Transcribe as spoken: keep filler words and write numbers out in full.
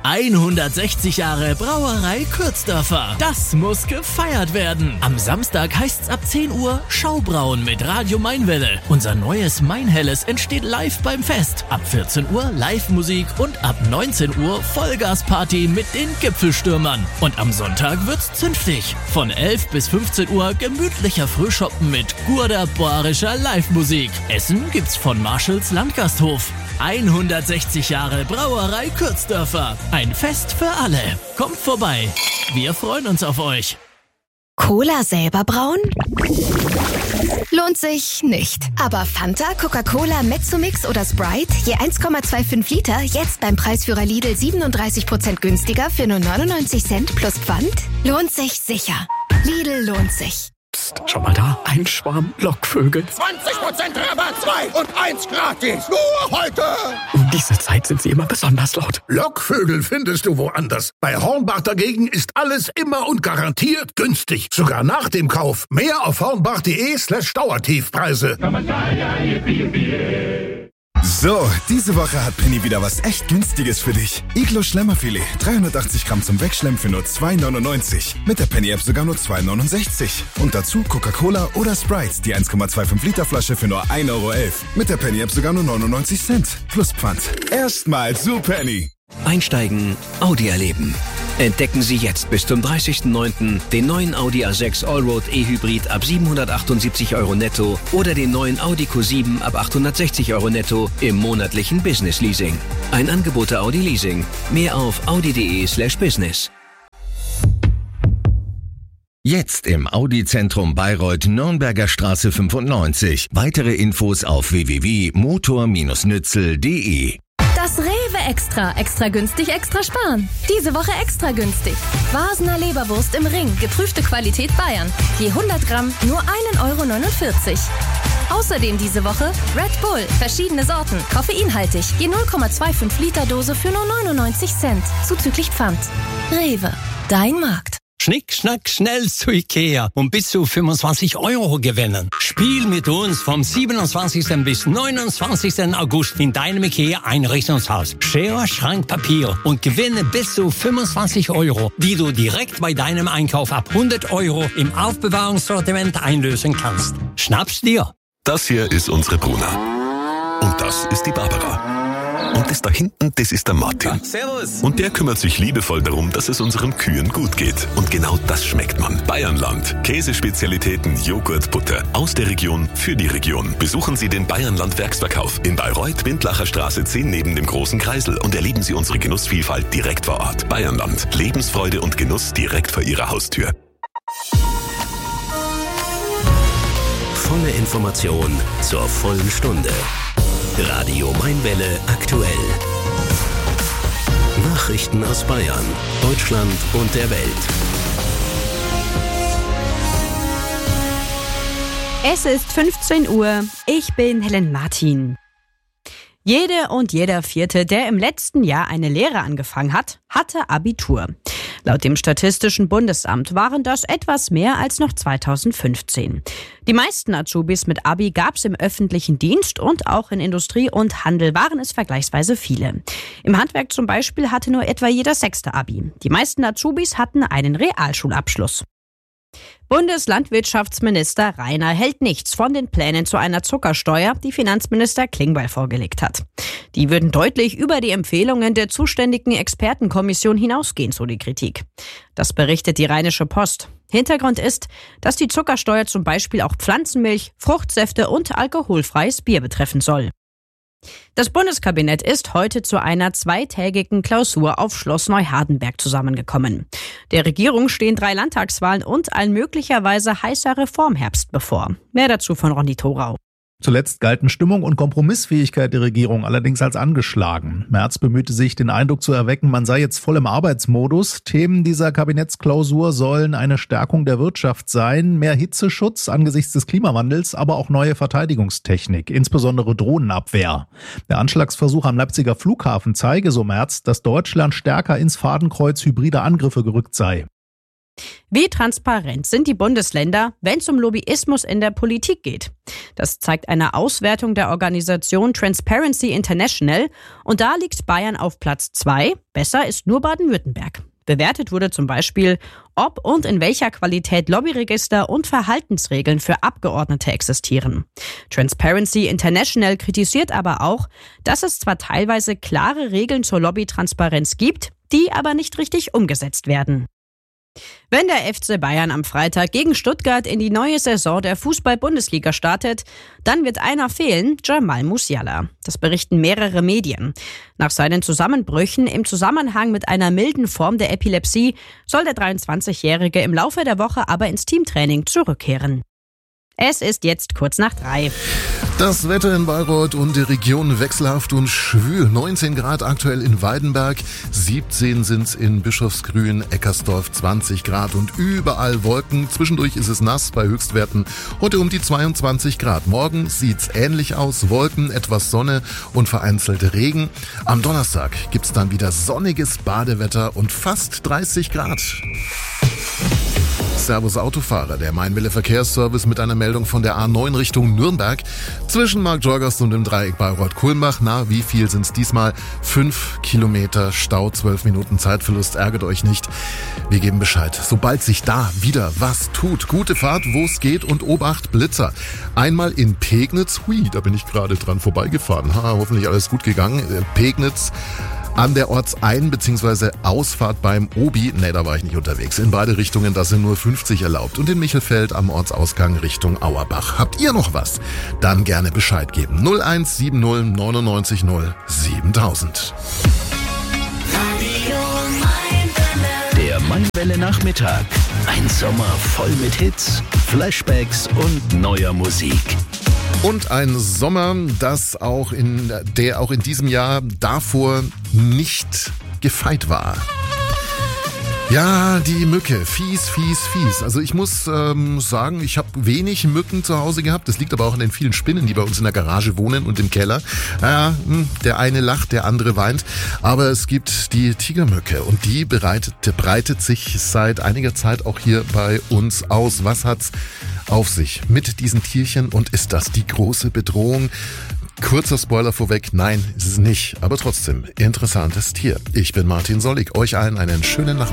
hundertsechzig Jahre Brauerei Kürzdörfer. Das muss gefeiert werden. Am Samstag heißt's ab zehn Uhr Schaubrauen mit Radio Mainwelle. Unser neues Mainhelles entsteht live beim Fest. Ab vierzehn Uhr Live-Musik und ab neunzehn Uhr Vollgasparty mit den Gipfelstürmern. Und am Sonntag wird's zünftig. Von elf bis fünfzehn Uhr gemütlicher Frühschoppen mit Gurder Boarischer Live-Musik. Essen gibt's von Marshalls Landgasthof. hundertsechzig Jahre Brauerei Kürzdörfer. Ein Fest für alle. Kommt vorbei. Wir freuen uns auf euch. Cola selber brauen? Lohnt sich nicht. Aber Fanta, Coca-Cola, Mezzomix oder Sprite, je eins Komma fünfundzwanzig Liter, jetzt beim Preisführer Lidl siebenunddreißig Prozent günstiger für nur neunundneunzig Cent plus Pfand? Lohnt sich sicher. Lidl lohnt sich. Psst, schau mal da, ein Schwarm Lockvögel. zwanzig Prozent Rabatt, zwei und eins gratis. Nur heute. Um diese Zeit sind sie immer besonders laut. Lockvögel findest du woanders. Bei Hornbach dagegen ist alles immer und garantiert günstig. Sogar nach dem Kauf. Mehr auf hornbach.de slash Dauertiefpreise. So, diese Woche hat Penny wieder was echt Günstiges für dich. Iglo Schlemmerfilet, dreihundertachtzig Gramm zum Wegschlemmen für nur zwei neunundneunzig. Mit der Penny-App sogar nur zwei neunundsechzig. Und dazu Coca-Cola oder Sprite, die eins Komma fünfundzwanzig Liter Flasche für nur ein Euro elf. Mit der Penny-App sogar nur neunundneunzig Cent. Plus Pfand. Erstmal zu Penny. Einsteigen, Audi erleben. Entdecken Sie jetzt bis zum dreißigsten neunten den neuen Audi A sechs Allroad E-Hybrid ab siebenhundertachtundsiebzig Euro netto oder den neuen Audi Q sieben ab achthundertsechzig Euro netto im monatlichen Business Leasing. Ein Angebot der Audi Leasing. Mehr auf audi.de slash business. Jetzt im Audi-Zentrum Bayreuth, Nürnberger Straße fünfundneunzig. Weitere Infos auf w w w punkt motor Bindestrich nützel punkt de. Das Rewe Extra. Extra günstig, extra sparen. Diese Woche extra günstig. Vasener Leberwurst im Ring. Geprüfte Qualität Bayern. Je hundert Gramm nur ein Euro neunundvierzig. Außerdem diese Woche Red Bull. Verschiedene Sorten. Koffeinhaltig. Je null Komma fünfundzwanzig Liter Dose für nur neunundneunzig Cent. Zuzüglich Pfand. Rewe. Dein Markt. Schnick, schnack, schnell zu Ikea und bis zu fünfundzwanzig Euro gewinnen. Spiel mit uns vom siebenundzwanzigsten bis neunundzwanzigsten August in deinem Ikea-Einrichtungshaus. Schere, Schrank, Papier und gewinne bis zu fünfundzwanzig Euro, die du direkt bei deinem Einkauf ab hundert Euro im Aufbewahrungssortiment einlösen kannst. Schnapp's dir! Das hier ist unsere Bruna. Und das ist die Barbara. Und das da hinten, das ist der Martin. Servus. Und der kümmert sich liebevoll darum, dass es unseren Kühen gut geht. Und genau das schmeckt man. Bayernland. Käsespezialitäten, Joghurt, Butter. Aus der Region, für die Region. Besuchen Sie den Bayernland Werksverkauf in Bayreuth, Windlacher Straße zehn neben dem Großen Kreisel und erleben Sie unsere Genussvielfalt direkt vor Ort. Bayernland. Lebensfreude und Genuss direkt vor Ihrer Haustür. Volle Information zur vollen Stunde. Radio Mainwelle aktuell. Nachrichten aus Bayern, Deutschland und der Welt. Es ist fünfzehn Uhr. Ich bin Helen Martin. Jede und jeder Vierte, der im letzten Jahr eine Lehre angefangen hat, hatte Abitur. Laut dem Statistischen Bundesamt waren das etwas mehr als noch zweitausendfünfzehn. Die meisten Azubis mit Abi gab es im öffentlichen Dienst und auch in Industrie und Handel waren es vergleichsweise viele. Im Handwerk zum Beispiel hatte nur etwa jeder Sechste Abi. Die meisten Azubis hatten einen Realschulabschluss. Bundeslandwirtschaftsminister Rainer hält nichts von den Plänen zu einer Zuckersteuer, die Finanzminister Klingbeil vorgelegt hat. Die würden deutlich über die Empfehlungen der zuständigen Expertenkommission hinausgehen, so die Kritik. Das berichtet die Rheinische Post. Hintergrund ist, dass die Zuckersteuer zum Beispiel auch Pflanzenmilch, Fruchtsäfte und alkoholfreies Bier betreffen soll. Das Bundeskabinett ist heute zu einer zweitägigen Klausur auf Schloss Neuhardenberg zusammengekommen. Der Regierung stehen drei Landtagswahlen und ein möglicherweise heißer Reformherbst bevor. Mehr dazu von Ronny Thorau. Zuletzt galten Stimmung und Kompromissfähigkeit der Regierung allerdings als angeschlagen. Merz bemühte sich, den Eindruck zu erwecken, man sei jetzt voll im Arbeitsmodus. Themen dieser Kabinettsklausur sollen eine Stärkung der Wirtschaft sein, mehr Hitzeschutz angesichts des Klimawandels, aber auch neue Verteidigungstechnik, insbesondere Drohnenabwehr. Der Anschlagsversuch am Leipziger Flughafen zeige, so Merz, dass Deutschland stärker ins Fadenkreuz hybrider Angriffe gerückt sei. Wie transparent sind die Bundesländer, wenn es um Lobbyismus in der Politik geht? Das zeigt eine Auswertung der Organisation Transparency International und da liegt Bayern auf Platz zwei. Besser ist nur Baden-Württemberg. Bewertet wurde zum Beispiel, ob und in welcher Qualität Lobbyregister und Verhaltensregeln für Abgeordnete existieren. Transparency International kritisiert aber auch, dass es zwar teilweise klare Regeln zur Lobbytransparenz gibt, die aber nicht richtig umgesetzt werden. Wenn der F C Bayern am Freitag gegen Stuttgart in die neue Saison der Fußball-Bundesliga startet, dann wird einer fehlen, Jamal Musiala. Das berichten mehrere Medien. Nach seinen Zusammenbrüchen im Zusammenhang mit einer milden Form der Epilepsie soll der dreiundzwanzigjährige im Laufe der Woche aber ins Teamtraining zurückkehren. Es ist jetzt kurz nach drei. Das Wetter in Bayreuth und der Region wechselhaft und schwül. neunzehn Grad aktuell in Weidenberg, siebzehn sind's in Bischofsgrün, Eckersdorf zwanzig Grad und überall Wolken. Zwischendurch ist es nass bei Höchstwerten heute um die zweiundzwanzig Grad. Morgen sieht's ähnlich aus, Wolken, etwas Sonne und vereinzelte Regen. Am Donnerstag gibt's dann wieder sonniges Badewetter und fast dreißig Grad. Servus Autofahrer, der Mainwelle Verkehrsservice mit einer Meldung von der A neun Richtung Nürnberg. Zwischen Marktjorgast und dem Dreieck Bayreuth-Kulmbach. Na, wie viel sind's diesmal? Fünf Kilometer Stau, zwölf Minuten Zeitverlust. Ärgert euch nicht. Wir geben Bescheid, sobald sich da wieder was tut. Gute Fahrt, wo es geht und Obacht, Blitzer. Einmal in Pegnitz. Hui, da bin ich gerade dran vorbeigefahren. Ha, hoffentlich alles gut gegangen. Pegnitz. An der Ortsein- bzw. Ausfahrt beim Obi, ne, da war ich nicht unterwegs. In beide Richtungen, da sind nur fünfzig erlaubt. Und in Michelfeld am Ortsausgang Richtung Auerbach. Habt ihr noch was? Dann gerne Bescheid geben. null eins sieben null neun neun null siebentausend. Der Mainwelle Nachmittag. Ein Sommer voll mit Hits, Flashbacks und neuer Musik. Und ein Sommer, das auch in, der auch in diesem Jahr davor nicht gefeit war. Ja, die Mücke. Fies, fies, fies. Also ich muss ähm, sagen, ich habe wenig Mücken zu Hause gehabt. Das liegt aber auch an den vielen Spinnen, die bei uns in der Garage wohnen und im Keller. Ja, der eine lacht, der andere weint. Aber es gibt die Tigermücke und die breitet, breitet sich seit einiger Zeit auch hier bei uns aus. Was hat's auf sich mit diesen Tierchen und ist das die große Bedrohung? Kurzer Spoiler vorweg, nein, ist es nicht. Aber trotzdem, interessantes Tier. Ich bin Martin Sollig. Euch allen einen schönen Nachmittag.